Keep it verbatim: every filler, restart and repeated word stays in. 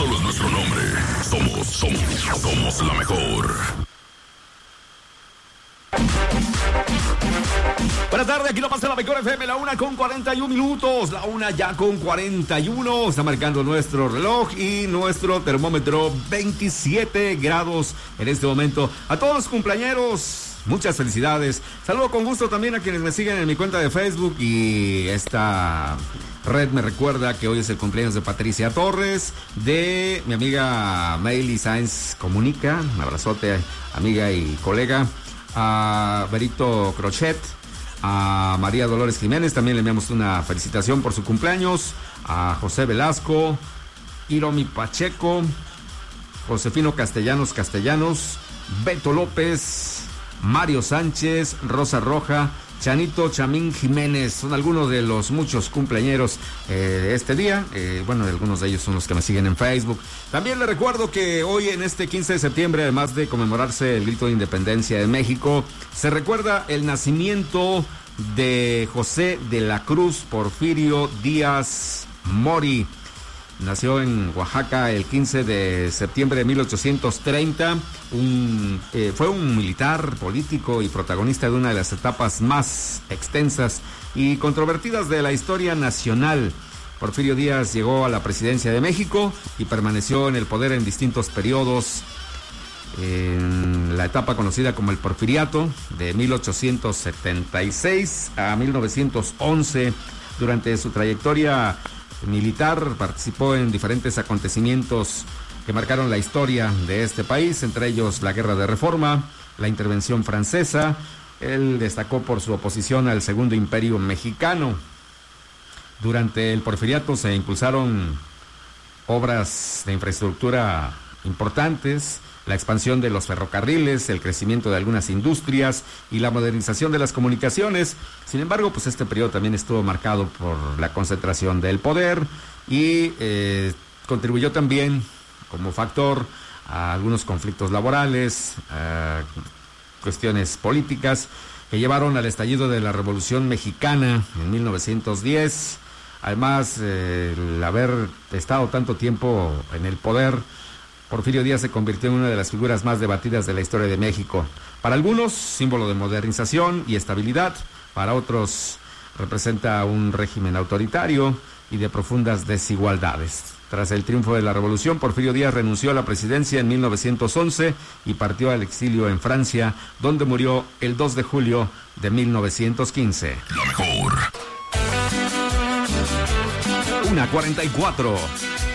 solo es nuestro nombre. Somos, somos, somos la mejor. Buenas tardes, aquí lo pasa la mejor F M, la una con cuarenta y un minutos, la una ya con cuarenta y uno, está marcando nuestro reloj y nuestro termómetro veintisiete grados en este momento. A todos los cumpleañeros, muchas felicidades. Saludo con gusto también a quienes me siguen en mi cuenta de Facebook y esta red me recuerda que hoy es el cumpleaños de Patricia Torres, de mi amiga Mayli Sáenz Comunica, un abrazote, amiga y colega, a Berito Crochet, a María Dolores Jiménez, también le enviamos una felicitación por su cumpleaños, a José Velasco, Hiromi Pacheco, Josefino Castellanos Castellanos, Beto López, Mario Sánchez, Rosa Roja, Chanito Chamín Jiménez, son algunos de los muchos cumpleañeros eh, de este día. Eh, bueno, algunos de ellos son los que me siguen en Facebook. También les recuerdo que hoy en este quince de septiembre, además de conmemorarse el grito de independencia de México, se recuerda el nacimiento de José de la Cruz Porfirio Díaz Mori. Nació en Oaxaca el quince de septiembre de mil ochocientos treinta. Un, eh, fue un militar, político y protagonista de una de las etapas más extensas y controvertidas de la historia nacional. Porfirio Díaz llegó a la presidencia de México y permaneció en el poder en distintos periodos. En la etapa conocida como el Porfiriato, de mil ochocientos setenta y seis a mil novecientos once. Durante su trayectoria militar participó en diferentes acontecimientos que marcaron la historia de este país, entre ellos la Guerra de Reforma, la intervención francesa. Él destacó por su oposición al Segundo Imperio Mexicano. Durante el Porfiriato se impulsaron obras de infraestructura importantes, la expansión de los ferrocarriles, el crecimiento de algunas industrias y la modernización de las comunicaciones. Sin embargo, pues este periodo también estuvo marcado por la concentración del poder y eh, contribuyó también como factor a algunos conflictos laborales, a cuestiones políticas que llevaron al estallido de la Revolución Mexicana en mil novecientos diez. Además, eh, el haber estado tanto tiempo en el poder, Porfirio Díaz se convirtió en una de las figuras más debatidas de la historia de México. Para algunos, símbolo de modernización y estabilidad. Para otros, representa un régimen autoritario y de profundas desigualdades. Tras el triunfo de la revolución, Porfirio Díaz renunció a la presidencia en mil novecientos once y partió al exilio en Francia, donde murió el dos de julio de mil novecientos quince. La mejor. una cuarenta y cuatro.